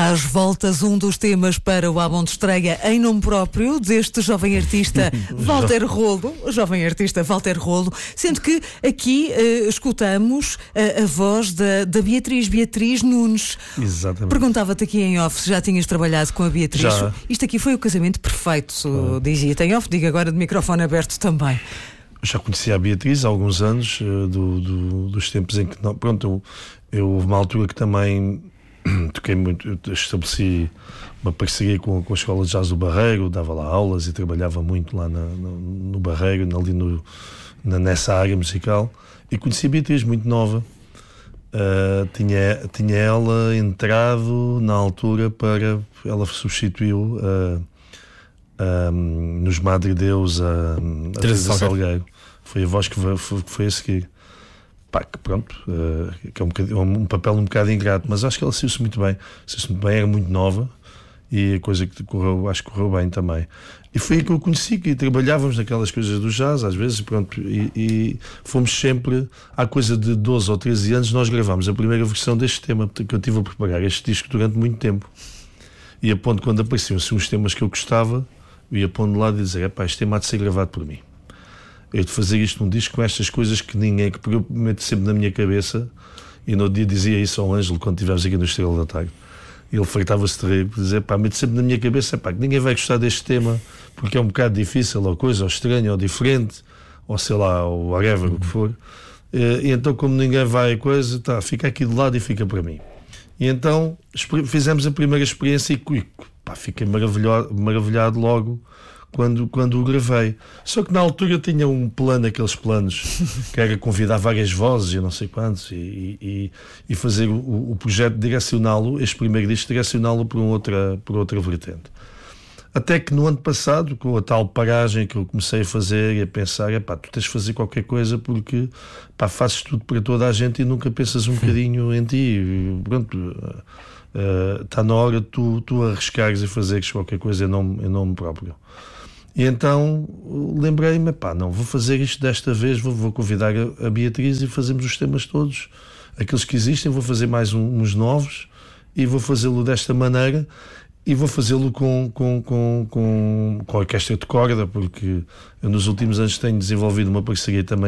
Às voltas, um dos temas para o álbum de estreia em nome próprio deste jovem artista Walter Rolo, sendo que aqui escutamos a voz da Beatriz Nunes. Exatamente. Perguntava-te aqui em off se já tinhas trabalhado com a Beatriz. Já. Isto aqui foi o casamento perfeito, dizia-te em off, diga agora de microfone aberto também. Já conhecia a Beatriz há alguns anos, dos tempos em que... eu houve uma altura que também toquei muito, estabeleci uma parceria com a Escola de Jazz do Barreiro, dava lá aulas e trabalhava muito lá no Barreiro, ali nessa área musical, e conheci a Beatriz muito nova. Tinha ela entrado na altura ela substituiu nos Madre Deus a Teresa Salgueiro. Foi a voz que foi a seguir. Que pronto, que é um papel um bocado ingrato, mas acho que ela saiu-se muito bem. Era muito nova e a coisa que acho que correu bem também. E foi aí que eu conheci, que trabalhávamos naquelas coisas do jazz, às vezes, pronto, e fomos sempre, há coisa de 12 ou 13 anos, nós gravámos a primeira versão deste tema, que eu estive a preparar este disco durante muito tempo. E a ponto, quando apareciam assim, uns temas que eu gostava, eu ia pondo de lado e dizer, este tema há de ser gravado por mim. Eu de fazer isto num disco com estas coisas que eu meto sempre na minha cabeça, e no dia dizia isso ao Ângelo, quando estivemos aqui no Estrela da Tarde. Ele fartava-se de rir, por dizer, meto sempre na minha cabeça, que ninguém vai gostar deste tema, porque é um bocado difícil, ou coisa, ou estranho, ou diferente, ou sei lá, ou whatever, o que for. E então, como ninguém vai coisa, fica aqui de lado e fica para mim. E então, fizemos a primeira experiência e fiquei maravilhado logo quando o gravei. Só que na altura eu tinha um plano, aqueles planos, que era convidar várias vozes e não sei quantos, e fazer o projeto, direcioná-lo, este primeiro disco, direcioná-lo por outra vertente. Até que no ano passado, com a tal paragem que eu comecei a fazer e a pensar, tu tens de fazer qualquer coisa porque fazes tudo para toda a gente e nunca pensas um bocadinho em ti. E, pronto, está na hora de tu arriscares e fazeres qualquer coisa em nome próprio. E então lembrei-me, não, vou fazer isto desta vez, vou convidar a Beatriz e fazemos os temas todos, aqueles que existem, vou fazer mais uns novos e vou fazê-lo desta maneira. E vou fazê-lo com a orquestra de corda, porque eu nos últimos anos tenho desenvolvido uma parceria também